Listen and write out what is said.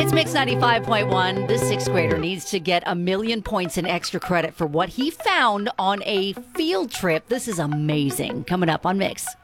It's Mix 95.1. This sixth grader needs to get 1,000,000 points in extra credit for what he found on a field trip. This is amazing. Coming up on Mix.